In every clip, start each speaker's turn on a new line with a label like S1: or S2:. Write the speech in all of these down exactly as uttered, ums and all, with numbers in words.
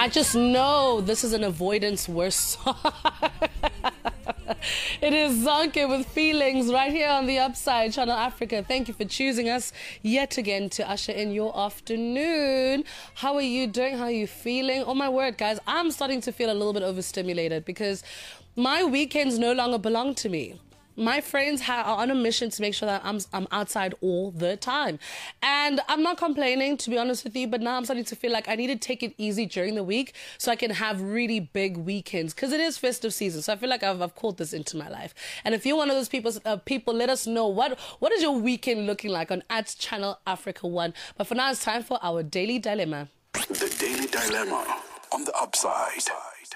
S1: I just know this is an avoidance worse song. It is Zonke with Feelings right here on the Upside, Channel Africa. Thank you for choosing us yet again to usher in your afternoon. How are you doing? How are you feeling? Oh my word, guys, I'm starting to feel a little bit overstimulated because my weekends no longer belong to me. My friends ha- are on a mission to make sure that I'm I'm outside all the time. And I'm not complaining, to be honest with you, but now I'm starting to feel like I need to take it easy during the week so I can have really big weekends because it is festive season. So I feel like I've, I've called this into my life. And if you're one of those people, uh, people, let us know what what is your weekend looking like on at Channel Africa One. But for now, it's time for our Daily Dilemma.
S2: The Daily Dilemma on the Upside.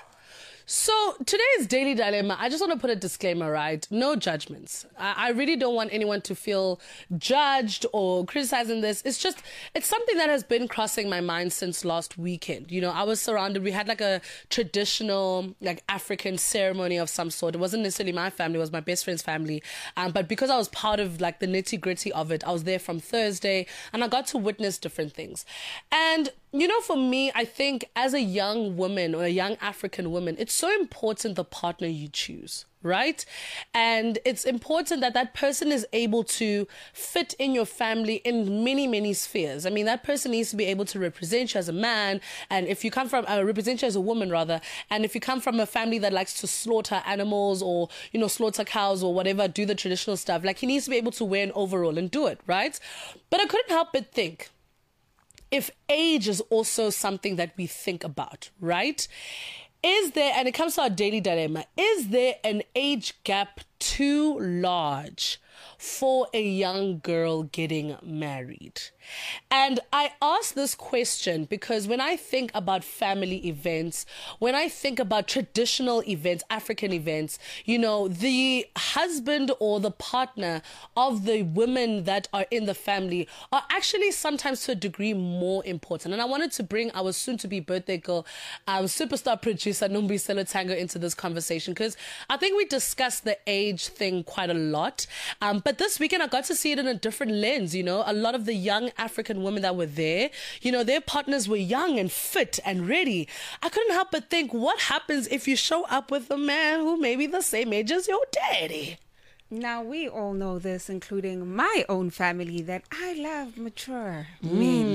S1: So today's Daily Dilemma, I just want to put a disclaimer, right? No judgments. I, I really don't want anyone to feel judged or criticizing this. It's just, it's something that has been crossing my mind since last weekend. You know, I was surrounded, we had like a traditional, like African ceremony of some sort. It wasn't necessarily my family, it was my best friend's family. Um, but because I was part of like the nitty gritty of it, I was there from Thursday and I got to witness different things. And you know, for me, I think as a young woman or a young African woman, it's so important the partner you choose, right? And it's important that that person is able to fit in your family in many, many spheres. I mean, that person needs to be able to represent you as a man. And if you come from, uh, represent you as a woman rather, and if you come from a family that likes to slaughter animals or, you know, slaughter cows or whatever, do the traditional stuff, like he needs to be able to wear an overall and do it, right? But I couldn't help but think, if age is also something that we think about, right? Is there, and it comes to our daily dilemma, is there an age gap too large for a young girl getting married? And I ask this question because when I think about family events, when I think about traditional events, African events, you know, the husband or the partner of the women that are in the family are actually sometimes to a degree more important. And I wanted to bring our soon-to-be birthday girl, um, superstar producer Nombiselo Tango into this conversation because I think we discussed the age thing quite a lot. Um, but this weekend I got to see it in a different lens, you know, a lot of the young African women that were there, you know, their partners were young and fit and ready. I couldn't help but think, what happens if you show up with a man who may be the same age as your daddy?
S3: Now, we all know this, including my own family, that I love mature men.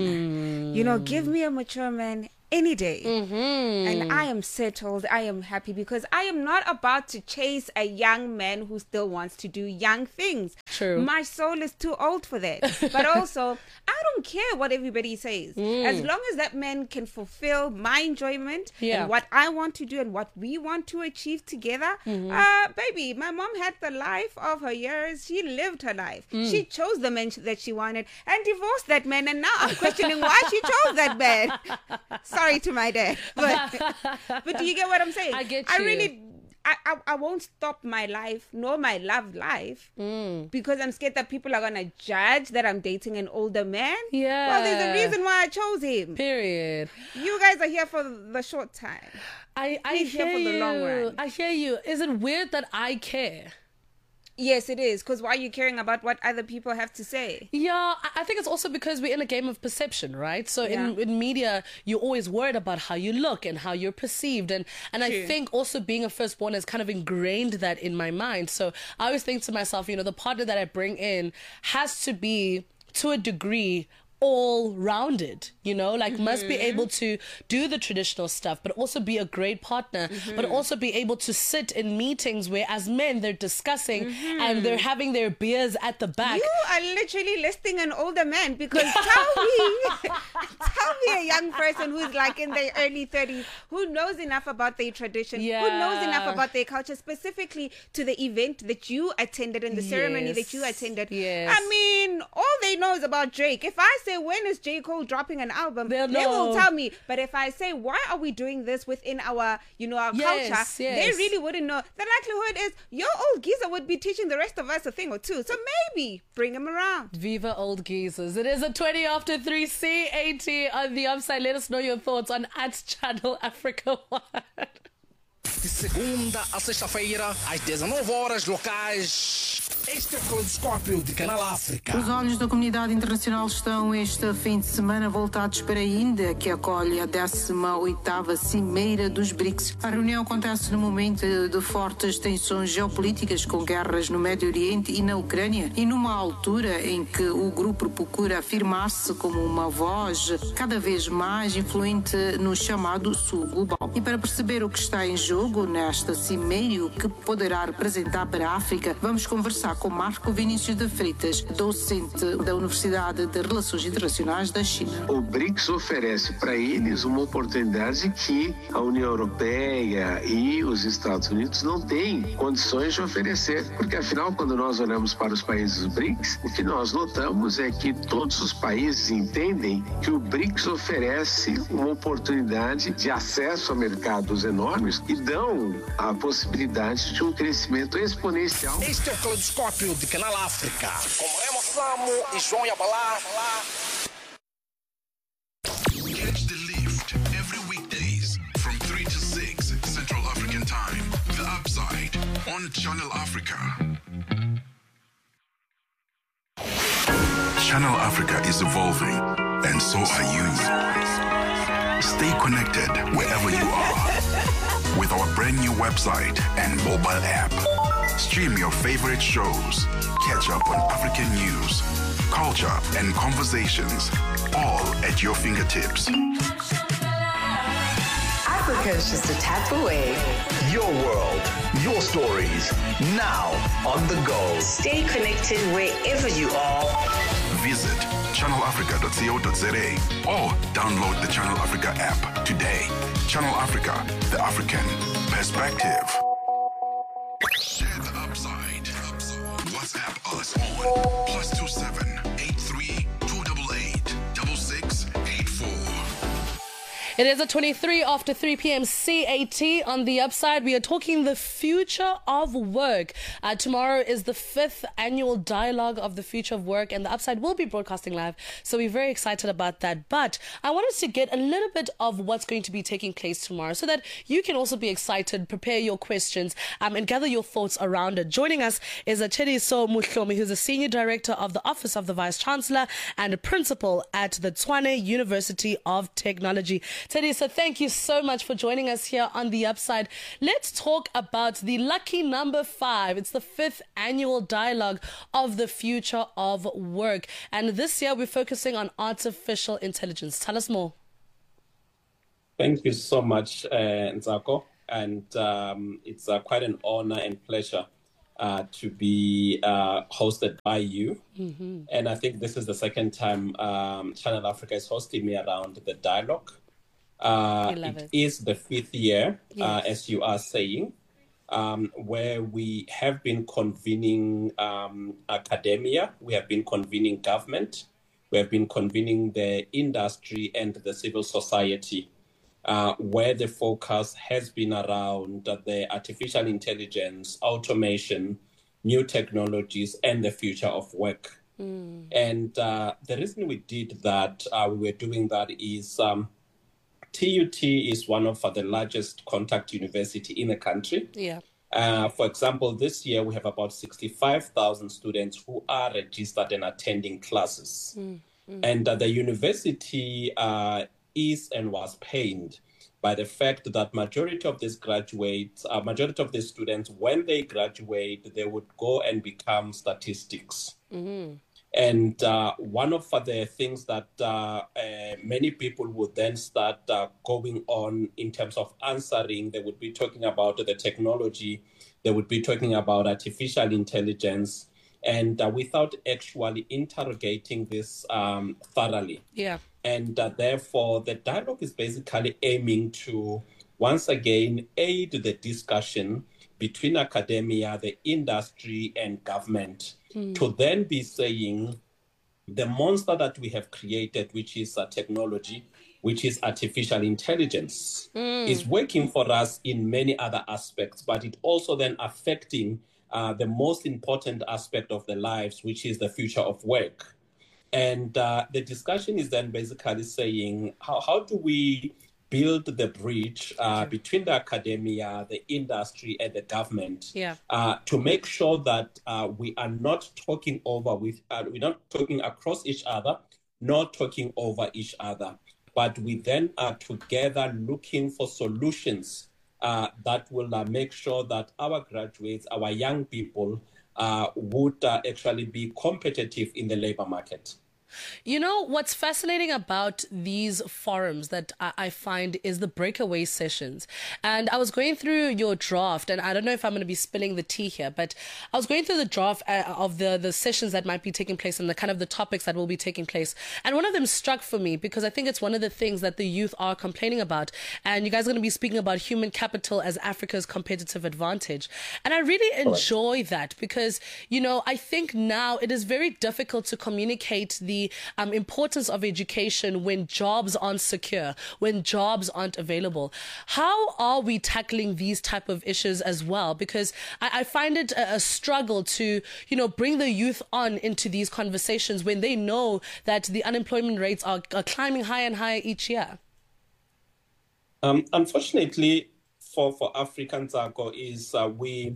S3: Mm. You know, give me a mature man any day. Mm-hmm. And I am settled. I am happy because I am not about to chase a young man who still wants to do young things.
S1: True.
S3: My soul is too old for that. But also, I don't care what everybody says. Mm. As long as that man can fulfill my enjoyment yeah. and what I want to do and what we want to achieve together. Mm-hmm. Uh, baby, my mom had the life of her years. She lived her life. Mm. She chose the man that she wanted and divorced that man. And now I'm questioning why she chose that man. Sorry to my dad, but but do you get what I'm saying?
S1: I get you.
S3: I really, I, I, I won't stop my life nor my love life mm. because I'm scared that people are gonna judge that I'm dating an older man.
S1: Yeah.
S3: Well, there's a reason why I chose him.
S1: Period.
S3: You guys are here for the short time.
S1: I I
S3: He's
S1: hear
S3: here for
S1: you.
S3: the long run.
S1: I hear you. Is it weird that I care?
S3: Yes, it is. Because why are you caring about what other people have to say?
S1: Yeah, I think it's also because we're in a game of perception, right? So yeah. in, in media, you're always worried about how you look and how you're perceived. And, and I think also being a firstborn has kind of ingrained that in my mind. So I always think to myself, you know, the partner that I bring in has to be, to a degree, all-rounded, you know, like mm-hmm. must be able to do the traditional stuff, but also be a great partner, mm-hmm. but also be able to sit in meetings where as men they're discussing mm-hmm. and they're having their beers at the back.
S3: You are literally listing an older man because tell me, tell me a young person who's like in their early thirties who knows enough about their tradition,
S1: yeah.
S3: who knows enough about their culture, specifically to the event that you attended and the ceremony
S1: yes.
S3: that you attended.
S1: Yes.
S3: I mean, all they know is about Drake. If I say, when is J. Cole dropping an album?
S1: They'll
S3: they
S1: know.
S3: will tell me. But if I say, why are we doing this within our, you know, our
S1: yes,
S3: culture?
S1: Yes.
S3: They really wouldn't know. The likelihood is your old geezer would be teaching the rest of us a thing or two. So maybe bring him around.
S1: Viva old geezers. It is a twenty after three C eighty on the Upside. Let us know your thoughts on at Channel Africa One.
S4: De segunda a sexta-feira, às dezenove horas locais.
S2: Este é o Caleidoscópio de Canal África.
S4: Os olhos da comunidade internacional estão este fim de semana voltados para a Índia, que acolhe a décima oitava Cimeira dos BRICS. A reunião acontece no momento de fortes tensões geopolíticas com guerras no Médio Oriente e na Ucrânia e numa altura em que o grupo procura afirmar-se como uma voz cada vez mais influente no chamado Sul Global. E para perceber o que está em jogo nesta cimeira e o que poderá representar para a África, vamos conversar com Marco Vinícius de Freitas, docente da Universidade de Relações Internacionais da China.
S5: O BRICS oferece para eles uma oportunidade que a União Europeia e os Estados Unidos não têm condições de oferecer, porque afinal, quando nós olhamos para os países do BRICS, o que nós notamos é que todos os países entendem que o BRICS oferece uma oportunidade de acesso a mercados enormes e dão a possibilidade de um crescimento exponencial.
S2: Este é o Caleidoscópio de Canal África, com Remo Samo e João Yabalá.
S6: Catch the lift every weekdays from three to six Central African Time. The Upside on Channel Africa. Channel Africa is evolving, and so are you. Stay connected wherever you are with our brand new website and mobile app. Stream your favorite shows, catch up on African news, culture, and conversations, all at your fingertips.
S7: Africa is just a tap away.
S8: Your world, your stories, now on the go.
S7: Stay connected wherever you are.
S6: Visit channel africa dot co dot za or download the Channel Africa app today. Channel Africa, the African perspective. Share the upside. WhatsApp us on plus two seven eight three two eight eight double six eight four.
S1: It is at twenty-three after three p.m. C A T. On the Upside, we are talking the future of work. Uh, tomorrow is the fifth annual Dialogue of the Future of Work, and the Upside will be broadcasting live, so we're very excited about that. But I wanted to get a little bit of what's going to be taking place tomorrow so that you can also be excited, prepare your questions, um, and gather your thoughts around it. Joining us is Tshediso Mohlomi, who's a Senior Director of the Office of the Vice-Chancellor and a Principal at the Tshwane University of Technology. Tshediso, thank you so much for joining us here on The Upside. Let's talk about the lucky number five. It's the fifth annual Dialogue of the Future of Work. And this year we're focusing on artificial intelligence. Tell us more.
S9: Thank you so much, uh, Nzako. And um, it's uh, quite an honor and pleasure uh, to be uh, hosted by you. Mm-hmm. And I think this is the second time um, Channel Africa is hosting me around the Dialogue. Uh, it, it is the fifth year, yes. uh, as you are saying, um, where we have been convening um, academia, we have been convening government, we have been convening the industry and the civil society, uh, where the focus has been around the artificial intelligence, automation, new technologies, and the future of work. Mm. And uh, the reason we did that, uh, we were doing that is... Um, T U T is one of uh, the largest contact university in the country. Yeah. Uh, for example, this year we have about sixty-five thousand students who are registered and attending classes. Mm, mm. And uh, the university uh, is and was pained by the fact that majority of these graduates, uh, majority of these students, when they graduate, they would go and become statistics. Mm-hmm. And uh, one of uh, the things that uh, uh, many people would then start uh, going on in terms of answering, they would be talking about the technology, they would be talking about artificial intelligence, and uh, without actually interrogating this um, thoroughly. Yeah. And uh, therefore, the dialogue is basically aiming to, once again, aid the discussion between academia, the industry, and government, mm. to then be saying the monster that we have created, which is uh, technology, which is artificial intelligence, mm. is working for us in many other aspects, but it also then affecting uh, the most important aspect of the lives, which is the future of work. And uh, the discussion is then basically saying, how, how do we build the bridge uh, between the academia, the industry, and the government
S1: yeah.
S9: uh, to make sure that uh, we are not talking over with, uh, we're not talking across each other, not talking over each other, but we then are together looking for solutions uh, that will uh, make sure that our graduates, our young people, uh, would uh, actually be competitive in the labor market.
S1: You know, what's fascinating about these forums that I, I find is the breakaway sessions. And I was going through your draft, and I don't know if I'm going to be spilling the tea here, but I was going through the draft uh, of the, the sessions that might be taking place and the kind of the topics that will be taking place. And one of them struck for me because I think it's one of the things that the youth are complaining about. And you guys are going to be speaking about human capital as Africa's competitive advantage. And I really enjoy that because, you know, I think now it is very difficult to communicate the Um, importance of education when jobs aren't secure, when jobs aren't available. How are we tackling these type of issues as well? Because I, I find it a, a struggle to, you know, bring the youth on into these conversations when they know that the unemployment rates are, are climbing higher and higher each year.
S9: Um, unfortunately, for, for Africans, Zako, is uh, we...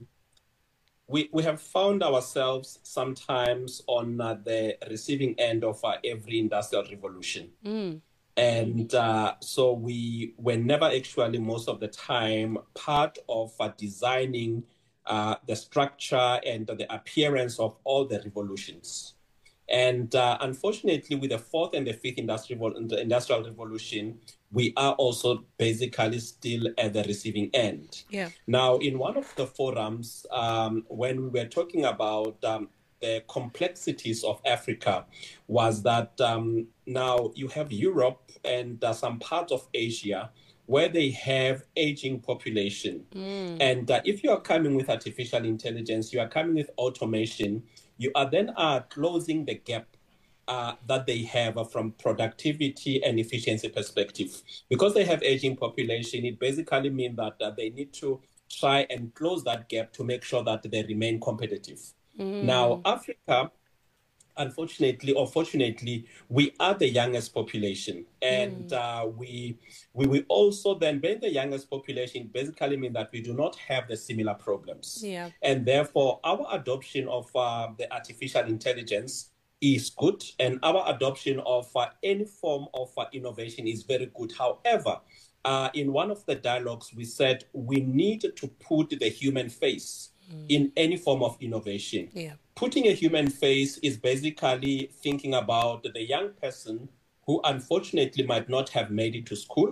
S9: We we have found ourselves sometimes on uh, the receiving end of uh, every industrial revolution.
S1: Mm.
S9: And uh, so we were never actually, most of the time, part of uh, designing uh, the structure and the appearance of all the revolutions. And uh, unfortunately, with the fourth and the fifth industrial, industrial revolution, we are also basically still at the receiving end.
S1: Yeah.
S9: Now, in one of the forums, um, when we were talking about um, the complexities of Africa, was that um, now you have Europe and uh, some parts of Asia where they have aging population.
S1: Mm.
S9: And uh, if you are coming with artificial intelligence, you are coming with automation, you are then uh, closing the gap uh, that they have uh, from productivity and efficiency perspective. Because they have aging population, it basically means that uh, they need to try and close that gap to make sure that they remain competitive.
S1: Mm.
S9: Now, Africa, unfortunately or fortunately, we are the youngest population. And mm. uh, we, we we also then, being the youngest population, basically mean that we do not have the similar problems.
S1: Yeah.
S9: And therefore, our adoption of uh, the artificial intelligence is good, and our adoption of uh, any form of uh, innovation is very good. However, uh, in one of the dialogues, we said we need to put the human face mm. in any form of innovation.
S1: Yeah.
S9: Putting a human face is basically thinking about the young person who unfortunately might not have made it to school.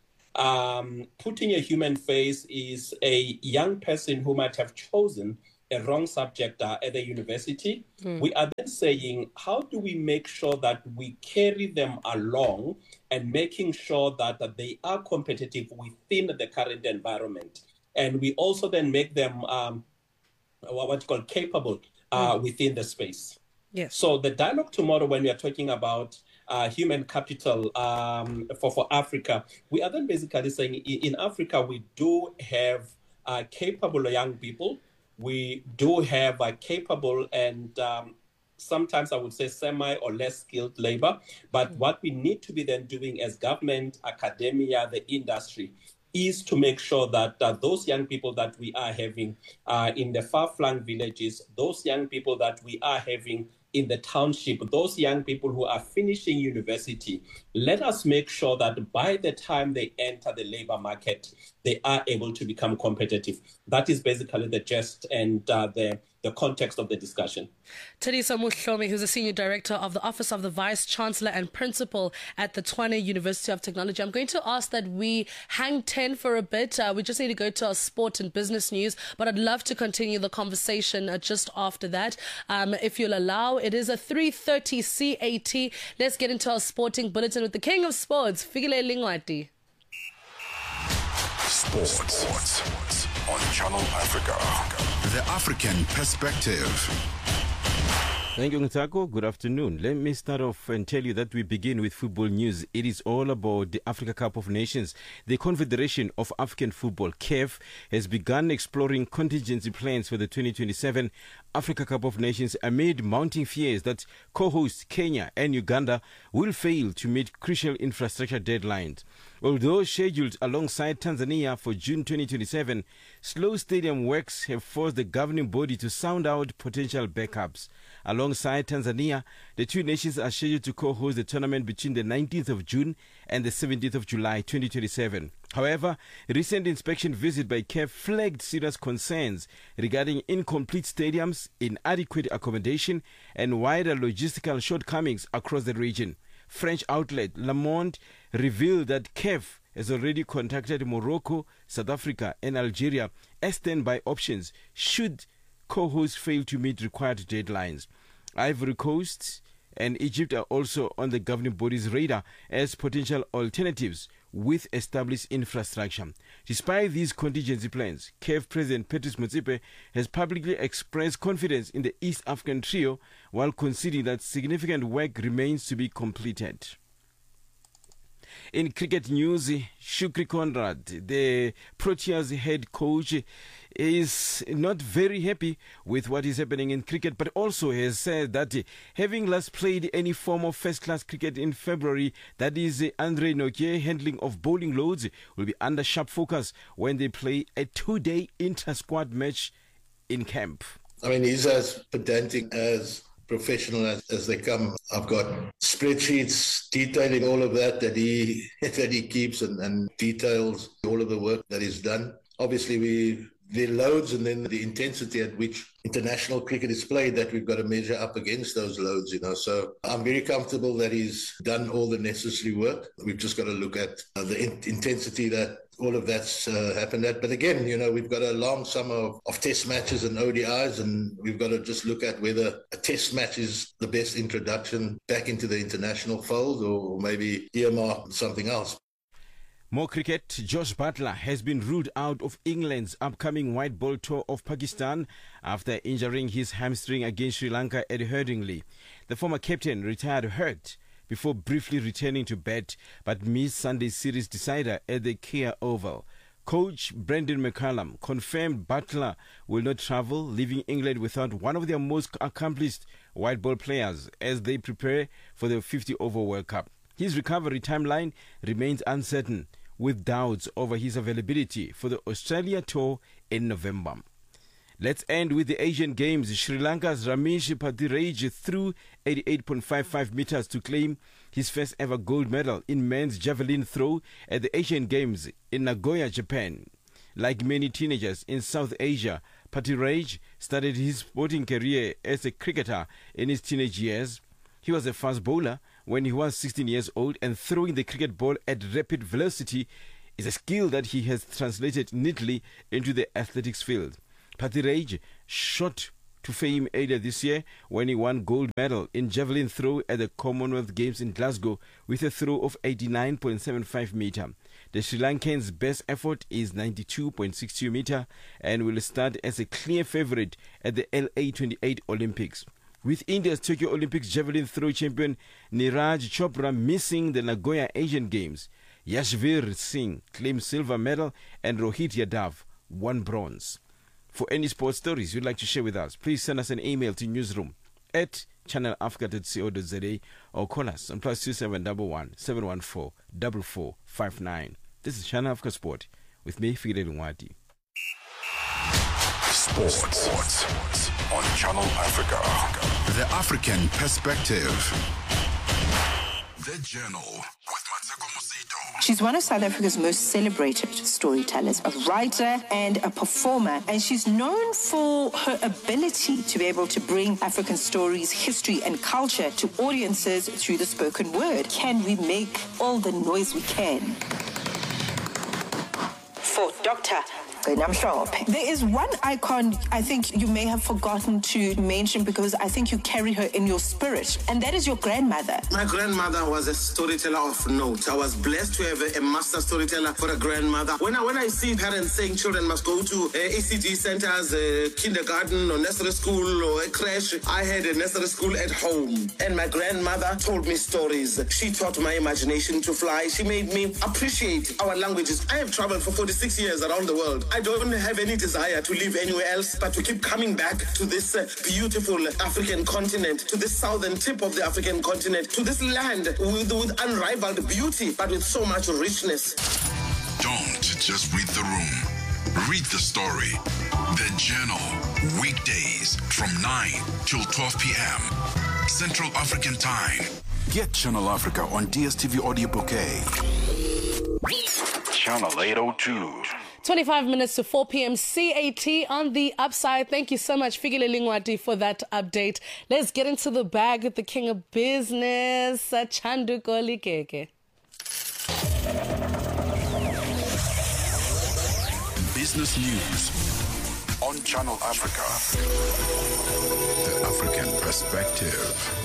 S9: Um, putting a human face is a young person who might have chosen a wrong subject uh, at the university. Mm. We are then saying, how do we make sure that we carry them along and making sure that, that they are competitive within the current environment? And we also then make them um, what you call capable uh, mm. within the space.
S1: Yes.
S9: So the dialogue tomorrow, when we are talking about uh, human capital um, for, for Africa, we are then basically saying in Africa, we do have uh, capable young people. We do have a capable and um, sometimes I would say semi or less skilled labor. But mm. what we need to be then doing as government, academia, the industry, is to make sure that uh, those young people that we are having uh, in the far-flung villages, those young people that we are having in the township, those young people who are finishing university, let us make sure that by the time they enter the labor market, they are able to become competitive. That is basically the gist and uh, the, the context of the discussion.
S1: Tadiso Muhlomi, who's a Senior Director of the Office of the Vice Chancellor and Principal at the Tshwane University of Technology. I'm going to ask that we hang ten for a bit. Uh, we just need to go to our sport and business news, but I'd love to continue the conversation uh, just after that. Um, if you'll allow, it is a three thirty C A T. Let's get into our sporting bulletin with the king of sports, Fikile Lingwati.
S6: Sports. Sports on Channel Africa. The African Perspective.
S10: Thank you, Ntako. Good afternoon. Let me start off and tell you that we begin with football news. It is all about the Africa Cup of Nations. The Confederation of African Football, C A F, has begun exploring contingency plans for the twenty twenty-seven Africa Cup of Nations amid mounting fears that co-hosts Kenya and Uganda will fail to meet crucial infrastructure deadlines. Although scheduled alongside Tanzania for June twenty twenty-seven, slow stadium works have forced the governing body to sound out potential backups. Alongside Tanzania, the two nations are scheduled to co-host the tournament between the nineteenth of June and the seventeenth of July twenty twenty-seven. However, a recent inspection visit by C A F flagged serious concerns regarding incomplete stadiums, inadequate accommodation, and wider logistical shortcomings across the region. French outlet Le Monde revealed that C A F has already contacted Morocco, South Africa, and Algeria as standby options should co-hosts fail to meet required deadlines. Ivory Coast and Egypt are also on the governing body's radar as potential alternatives with established infrastructure. Despite these contingency plans, C A F President Patrice Motsepe has publicly expressed confidence in the East African trio while conceding that significant work remains to be completed. In cricket news, Shukri Conrad, the Proteas head coach, is not very happy with what is happening in cricket, but also has said that having last played any form of first-class cricket in February, that is Andre Nokia handling of bowling loads, will be under sharp focus when they play a two-day inter-squad match in camp.
S11: I mean, he's as pedantic as professional as, as they come. I've got spreadsheets detailing all of that that he that he keeps and, and details all of the work that is done. Obviously, we the loads and then the intensity at which international cricket is played that we've got to measure up against those loads, you know. So I'm very comfortable that he's done all the necessary work. We've just got to look at uh, the in- intensity that all of that's uh, happened at. But again, you know, we've got a long summer of, of test matches and O D Is, and we've got to just look at whether a test match is the best introduction back into the international fold or maybe earmark something else.
S10: More cricket. Josh Butler has been ruled out of England's upcoming white ball tour of Pakistan after injuring his hamstring against Sri Lanka at Headingley. The former captain retired hurt before briefly returning to bat, but missed Sunday's series decider at the Kia Oval. Coach Brendan McCullum confirmed Butler will not travel, leaving England without one of their most accomplished white ball players as they prepare for the fifty over World Cup. His recovery timeline remains uncertain, with doubts over his availability for the Australia tour in November. Let's end with the Asian Games. Sri Lanka's Ramesh Patiraj threw eighty-eight point five five meters to claim his first ever gold medal in men's javelin throw at the Asian Games in Nagoya, Japan. Like many teenagers in South Asia, Patiraj started his sporting career as a cricketer in his teenage years. He was a fast bowler when he was sixteen years old, and throwing the cricket ball at rapid velocity is a skill that he has translated neatly into the athletics field. Patiraj shot to fame earlier this year when he won gold medal in javelin throw at the Commonwealth Games in Glasgow with a throw of eighty-nine point seven five meter. The Sri Lankan's best effort is ninety-two point six two meter and will start as a clear favorite at the L A twenty-eight Olympics. With India's Tokyo Olympics javelin throw champion Neeraj Chopra missing the Nagoya Asian Games, Yashvir Singh claimed silver medal and Rohit Yadav won bronze. For any sports stories you'd like to share with us, please send us an email to newsroom at channel africa dot co dot za or call us on plus two seven one one seven one four four four five nine. This is Channel Africa Sport with me, Fidel Nwati.
S6: Sports. Sports on Channel Africa. The African Perspective. The Journal with Mateko Musito.
S12: She's one of South Africa's most celebrated storytellers, a writer and a performer, and she's known for her ability to be able to bring African stories, history, and culture to audiences through the spoken word. Can we make all the noise we can for Doctor There is one icon I think you may have forgotten to mention because I think you carry her in your spirit, and that is your grandmother.
S13: My grandmother was a storyteller of note. I was blessed to have a, a master storyteller for a grandmother. When I when I see parents saying children must go to uh, E C D centers, uh, kindergarten or nursery school or a creche, I had a nursery school at home, and my grandmother told me stories. She taught my imagination to fly. She made me appreciate our languages. I have traveled for forty-six years around the world. I don't have any desire to live anywhere else, but to keep coming back to this uh, beautiful African continent, to this southern tip of the African continent, to this land with, with unrivaled beauty, but with so much richness.
S6: Don't just read the room. Read the story. The Journal. Weekdays from nine till twelve p.m. Central African Time. Get Channel Africa on D S T V Audio Bouquet. Channel eight oh two.
S1: twenty-five minutes to four p.m. C A T on the upside. Thank you so much, Fikile Lingwati, for that update. Let's get into the bag with the king of business, Chanduko Likeke.
S6: Business news on Channel Africa. The African perspective.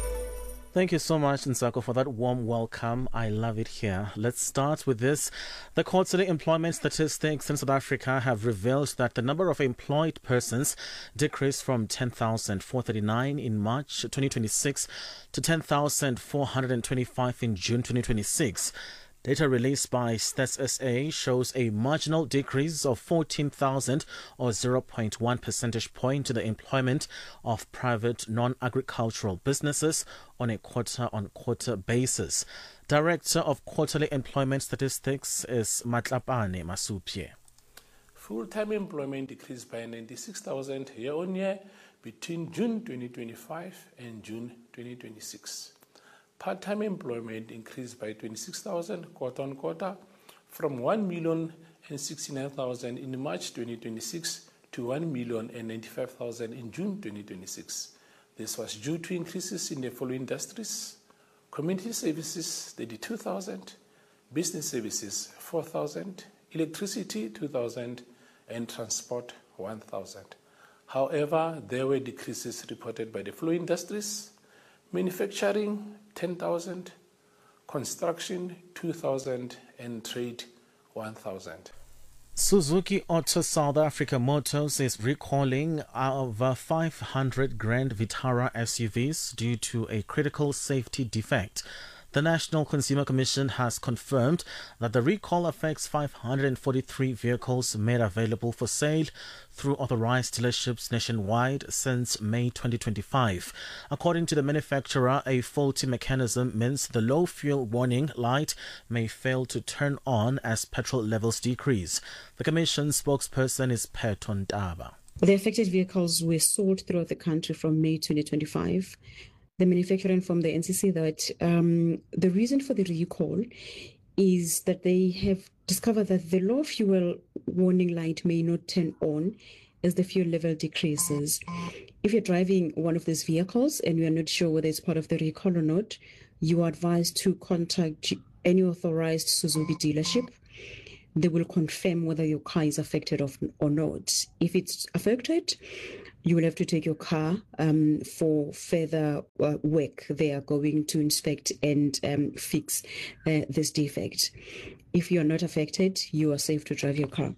S14: Thank you so much, Nsako, for that warm welcome. I love it here. Let's start with this. The quarterly employment statistics in South Africa have revealed that the number of employed persons decreased from ten thousand four hundred thirty-nine in March twenty twenty-six to ten thousand four hundred twenty-five in June twenty twenty-six. Data released by Stats S A shows a marginal decrease of fourteen thousand or zero point one percentage point to the employment of private non-agricultural businesses on a quarter-on-quarter basis. Director of Quarterly Employment Statistics is Matlapane Masupye.
S15: Full-time employment decreased by ninety-six thousand year-on-year between June twenty twenty-five and June twenty twenty-six. Part-time employment increased by twenty-six thousand quarter-on-quarter from one million sixty-nine thousand in March twenty twenty-six to one million ninety-five thousand in June twenty twenty-six. This was due to increases in the following industries: community services thirty-two thousand, business services four thousand, electricity two thousand, and transport one thousand. However, there were decreases reported by the following industries: manufacturing ten thousand, construction two thousand, and trade one thousand.
S14: Suzuki Auto South Africa Motors is recalling over five hundred Grand Vitara S U Vs due to a critical safety defect. The National Consumer Commission has confirmed that the recall affects five hundred forty-three vehicles made available for sale through authorized dealerships nationwide since May twenty twenty-five. According to the manufacturer, a faulty mechanism means the low fuel warning light may fail to turn on as petrol levels decrease. The Commission spokesperson is Peton Daba.
S16: The affected vehicles were sold throughout the country from May twenty twenty-five. The manufacturer informed the N C C that um, the reason for the recall is that they have discovered that the low fuel warning light may not turn on as the fuel level decreases. If you're driving one of these vehicles and you are not sure whether it's part of the recall or not, you are advised to contact any authorized Suzuki dealership. They will confirm whether your car is affected or not. If it's affected, you will have to take your car um, for further uh, work. They are going to inspect and um, fix uh, this defect. If you are not affected, you are safe to drive your car.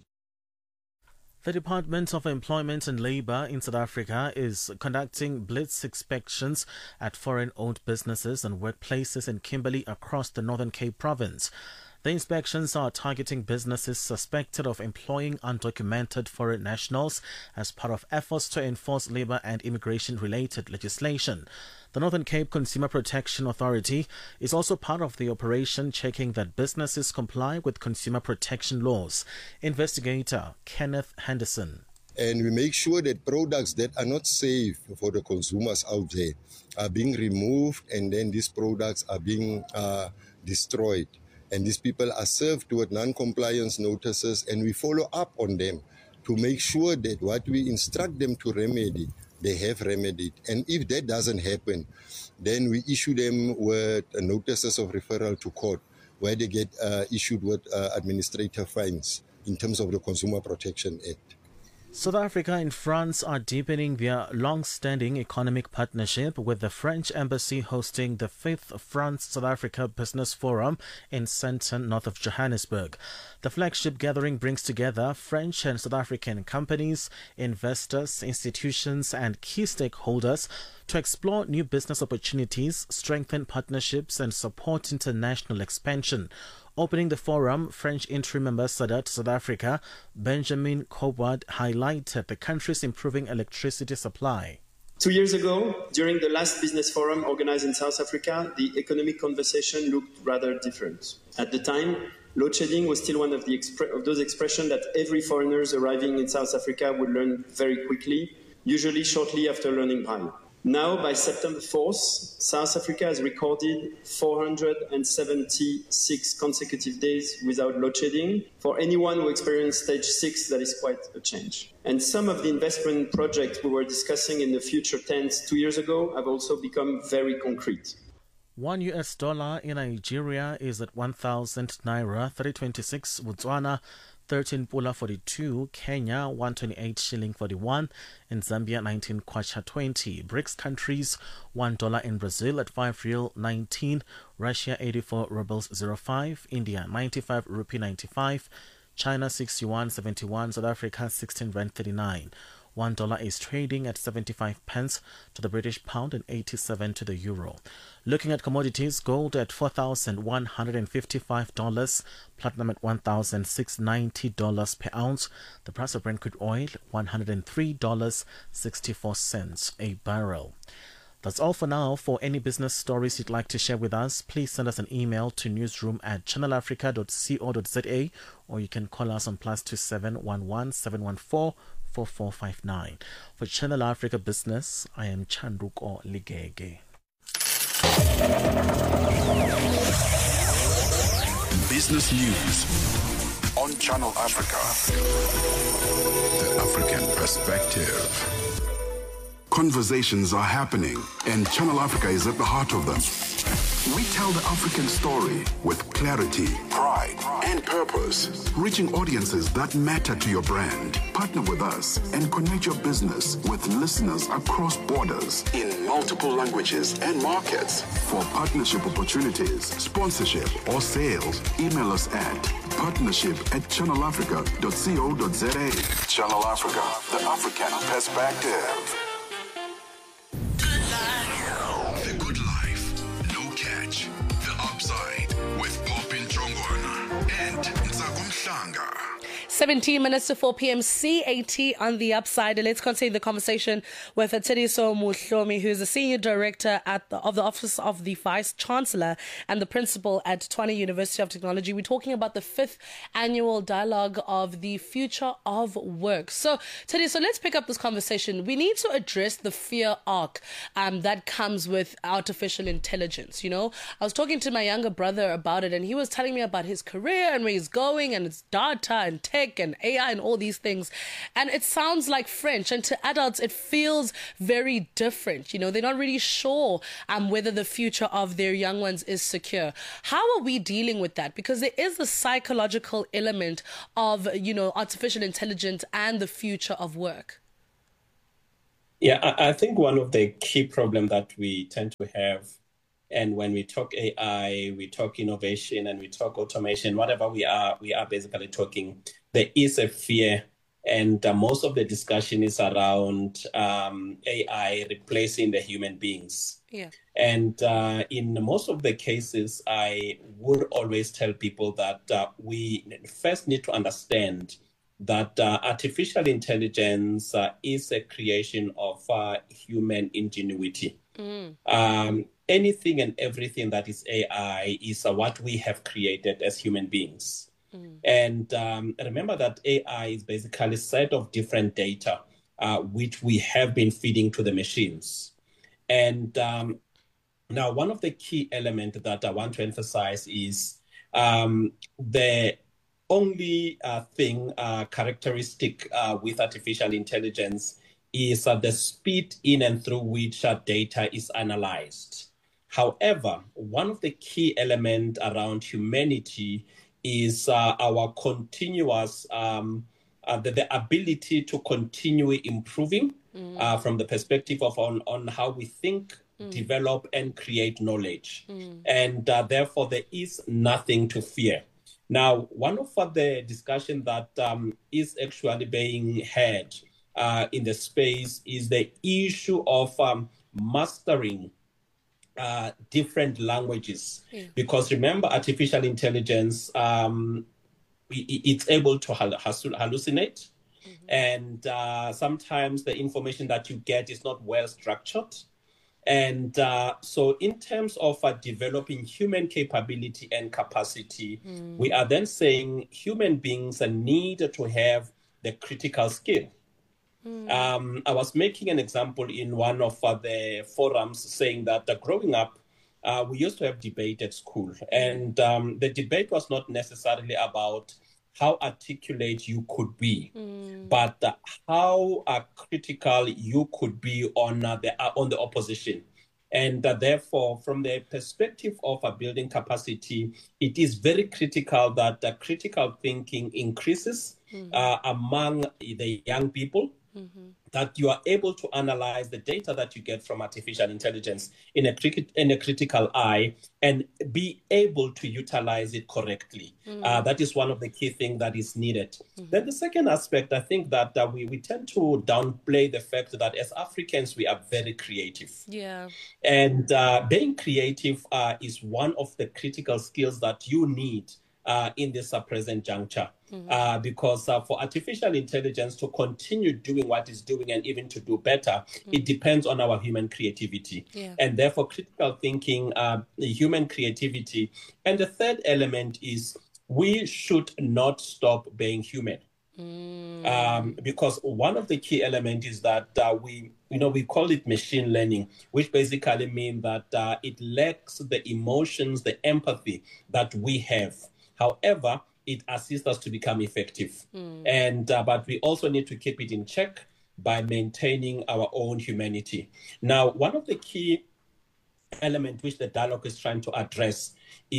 S14: The Department of Employment and Labour in South Africa is conducting blitz inspections at foreign-owned businesses and workplaces in Kimberley across the Northern Cape province. The inspections are targeting businesses suspected of employing undocumented foreign nationals as part of efforts to enforce labour and immigration-related legislation. The Northern Cape Consumer Protection Authority is also part of the operation, checking that businesses comply with consumer protection laws. Investigator Kenneth Henderson.
S17: And we make sure that products that are not safe for the consumers out there are being removed, and then these products are being uh, destroyed. And these people are served with non-compliance notices, and we follow up on them to make sure that what we instruct them to remedy, they have remedied. And if that doesn't happen, then we issue them with notices of referral to court, where they get uh, issued with uh, administrative fines in terms of the Consumer Protection Act.
S14: South Africa and France are deepening their long-standing economic partnership, with the French embassy hosting the fifth France-South Africa Business Forum in Sandton, north of Johannesburg. The flagship gathering brings together French and South African companies, investors, institutions, and key stakeholders to explore new business opportunities, strengthen partnerships, and support international expansion. Opening the forum, French interim ambassador to South Africa, Benjamin Cobard, highlighted the country's improving electricity supply.
S18: Two years ago, during the last business forum organized in South Africa, the economic conversation looked rather different. At the time, load shedding was still one of, the expre- of those expressions that every foreigner arriving in South Africa would learn very quickly, usually shortly after learning Braille. Now, by September fourth, South Africa has recorded four hundred seventy-six consecutive days without load shedding. For anyone who experienced stage six, that is quite a change. And some of the investment projects we were discussing in the future tense two years ago have also become very concrete.
S14: One U S dollar in Nigeria is at one thousand naira, three twenty-six Botswana, thirteen pula forty-two, Kenya one twenty-eight shilling forty-one, in Zambia nineteen kwacha twenty. BRICS countries, one dollar in Brazil at five real nineteen, Russia eighty-four rubles zero five, India ninety-five rupee ninety-five, China six yuan seventy-one, South Africa sixteen rand thirty-nine. One dollar is trading at seventy-five pence to the British pound and eighty-seven to the euro. Looking at commodities, gold at four thousand one hundred fifty-five dollars, platinum at one thousand six hundred ninety dollars per ounce. The price of Brent crude oil, one hundred three dollars and sixty-four cents a barrel. That's all for now. For any business stories you'd like to share with us, please send us an email to newsroom at channel africa dot co dot za, or you can call us on plus two seven one one seven one four four four five nine. For Channel Africa Business, I am Chanduko Ligege.
S6: Business News on Channel Africa. The African Perspective. Conversations are happening, and Channel Africa is at the heart of them. We tell the African story with clarity, pride, and purpose, reaching audiences that matter to your brand. Partner with us and connect your business with listeners across borders in multiple languages and markets. For partnership opportunities, sponsorship, or sales, email us at partnership at channel africa dot co dot za. Channel Africa, the African Perspective.
S1: seventeen minutes to four p.m. C A T on the upside. Let's continue the conversation with Tediso Muhlomi, who is the Senior Director at the, of the Office of the Vice Chancellor and the Principal at Tshwane University of Technology. We're talking about the fifth annual dialogue of the future of work. So, Tediso, let's pick up this conversation. We need to address the fear arc um, that comes with artificial intelligence. You know, I was talking to my younger brother about it, and he was telling me about his career and where he's going, and it's data and tech and A I and all these things. And it sounds like French, and to adults it feels very different. You know, they're not really sure um, whether the future of their young ones is secure. How are we dealing with that? Because there is a psychological element of, you know, artificial intelligence and the future of work.
S9: Yeah, I, I think one of the key problems that we tend to have, and when we talk A I, we talk innovation, and we talk automation, whatever we are, we are basically talking, there is a fear. And uh, most of the discussion is around um, A I replacing the human beings.
S1: Yeah.
S9: And uh, in most of the cases, I would always tell people that uh, we first need to understand that uh, artificial intelligence uh, is a creation of uh, human ingenuity.
S1: Mm.
S9: Um, anything and everything that is A I is uh, what we have created as human beings. Mm. And um, remember that A I is basically a set of different data uh, which we have been feeding to the machines. And um, now one of the key elements that I want to emphasize is um, the only uh, thing uh, characteristic uh, with artificial intelligence is uh, the speed in and through which uh, data is analyzed. However, one of the key elements around humanity is uh, our continuous, um, uh, the, the ability to continue improving mm. uh, from the perspective of on, on how we think, mm. develop, and create knowledge. Mm. And uh, therefore, there is nothing to fear. Now, one of uh, the discussion that um, is actually being had uh, in the space is the issue of um, mastering uh, different languages. Yeah. Because remember, artificial intelligence, um, it, it's able to hallucinate. Mm-hmm. And uh, sometimes the information that you get is not well structured. And uh, so in terms of uh, developing human capability and capacity, mm. we are then saying human beings need to have the critical skill. Mm. Um, I was making an example in one of uh, the forums saying that uh, growing up, uh, we used to have debate at school. And um, the debate was not necessarily about how articulate you could be, mm. but uh, how uh, critical you could be on uh, the uh, on the opposition. And uh, therefore, from the perspective of uh, building capacity, it is very critical that uh, critical thinking increases mm-hmm. uh, among the young people, mm-hmm. that you are able to analyze the data that you get from artificial intelligence in a, cri- in a critical eye and be able to utilize it correctly. Mm-hmm. Uh, that is one of the key things that is needed. Mm-hmm. Then the second aspect, I think that uh, we, we tend to downplay the fact that as Africans, we are very creative.
S1: Yeah.
S9: And uh, being creative uh, is one of the critical skills that you need Uh, in this uh, present juncture, mm-hmm. uh, because uh, for artificial intelligence to continue doing what it's doing and even to do better, mm-hmm. it depends on our human creativity. Yeah. And therefore, critical thinking, uh, human creativity. And the third element is we should not stop being human. Mm. Um, because one of the key elements is that uh, we, you know, we call it machine learning, which basically means that uh, it lacks the emotions, the empathy that we have. However, it assists us to become effective. Mm. And uh, but we also need to keep it in check by maintaining our own humanity. Now, one of the key elements which the dialogue is trying to address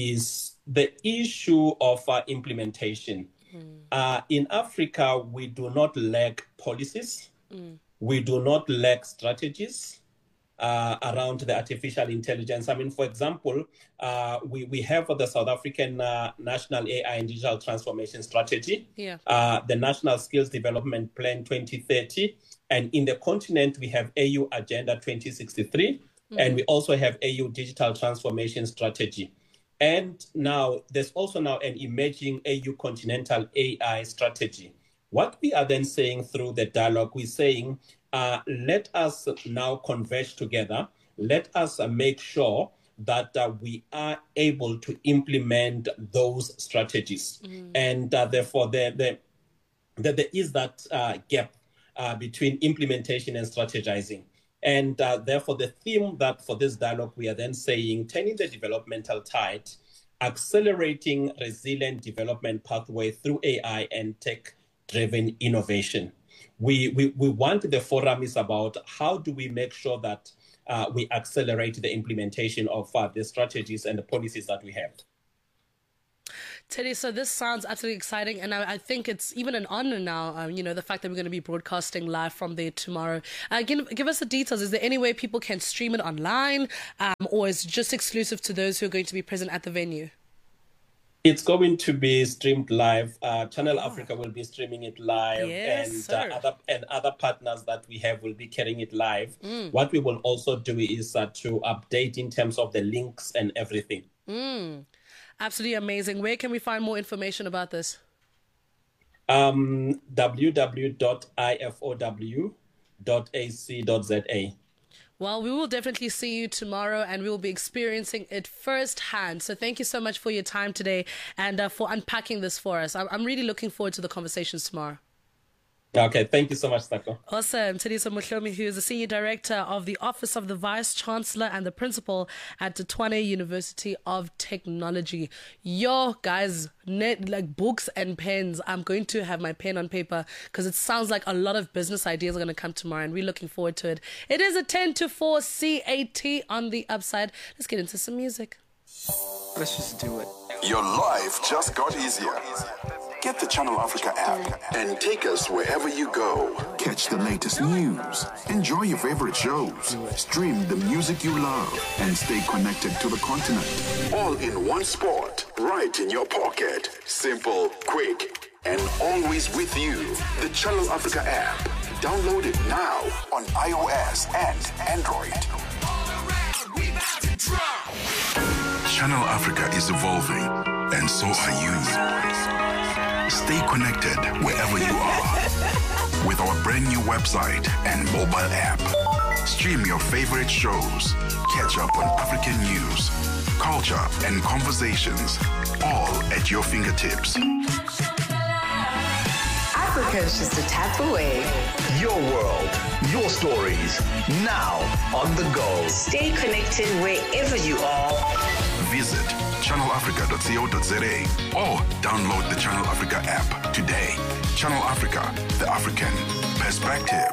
S9: is the issue of uh, implementation. Mm. Uh, in Africa, we do not lack policies. Mm. We do not lack strategies Uh, around the artificial intelligence. I mean, for example, uh, we, we have the South African uh, National A I and Digital Transformation Strategy,
S1: yeah.
S9: uh, the National Skills Development Plan twenty thirty, and in the continent, we have A U Agenda twenty sixty-three, mm-hmm. and we also have A U Digital Transformation Strategy. And now there's also now an emerging A U Continental A I Strategy. What we are then saying through the dialogue, we're saying, Uh, let us now converge together. Let us uh, make sure that uh, we are able to implement those strategies. Mm. And uh, therefore, there, there, there, there is that uh, gap uh, between implementation and strategizing. And uh, therefore, the theme that for this dialogue, we are then saying, turning the developmental tide, accelerating resilient development pathway through A I and tech-driven innovation. We, we we want the forum is about how do we make sure that uh, we accelerate the implementation of uh, the strategies and the policies that we have.
S1: Teddy, so this sounds absolutely exciting, and I, I think it's even an honor now, um, you know, the fact that we're going to be broadcasting live from there tomorrow. Uh, give, give us the details. Is there any way people can stream it online, um, or is it just exclusive to those who are going to be present at the venue?
S9: It's going to be streamed live. Uh, Channel oh. Africa will be streaming it live,
S1: yes,
S9: and
S1: sir.
S9: uh, other and other partners that we have will be carrying it live.
S1: Mm.
S9: What we will also do is uh, to update in terms of the links and everything.
S1: Mm. Absolutely amazing. Where can we find more information about this?
S9: Um, w w w dot i f o w dot a c dot z a.
S1: Well, we will definitely see you tomorrow, and we will be experiencing it firsthand. So thank you so much for your time today and uh, for unpacking this for us. I'm, I'm really looking forward to the conversations tomorrow.
S9: Okay, thank you so much, Sako.
S1: Awesome. Tediso Mohlomi, who is the Senior Director of the Office of the Vice Chancellor and the Principal at the Tshwane University of Technology. Yo, guys, net, like books and pens. I'm going to have my pen on paper because it sounds like a lot of business ideas are going to come tomorrow, and we're looking forward to it. It is a ten to four C A T on the upside. Let's get into some music.
S6: Let's just do it. Your life just got easier. Get the Channel Africa app and take us wherever you go. Catch the latest news, enjoy your favorite shows, stream the music you love, and stay connected to the continent. All in one spot, right in your pocket. Simple, quick, and always with you. The Channel Africa app. Download it now on iOS and Android. Channel Africa is evolving, and so are you. Stay connected wherever you are with our brand new website and mobile app. Stream your favorite shows, catch up on African news, culture, and conversations, all at your fingertips.
S7: Africa is just a tap away.
S8: Your world, your stories, now on the go.
S7: Stay connected wherever you are.
S6: Visit channel africa dot co dot za or download the Channel Africa app today. Channel Africa, the African perspective.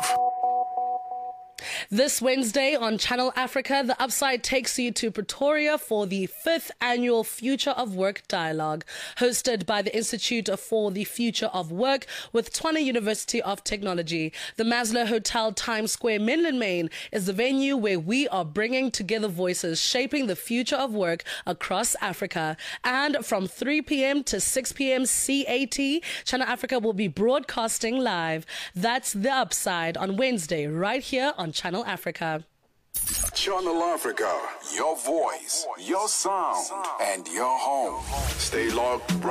S1: This Wednesday on Channel Africa, The Upside takes you to Pretoria for the fifth annual Future of Work Dialogue, hosted by the Institute for the Future of Work with Tshwane University of Technology. The Maslow Hotel Times Square, Menlyn Maine, is the venue where we are bringing together voices shaping the future of work across Africa. And from three p.m. to six p.m. C A T, Channel Africa will be broadcasting live. That's The Upside on Wednesday, right here on Channel Africa.
S6: Channel Africa, your voice, your sound, and your home. Stay logged.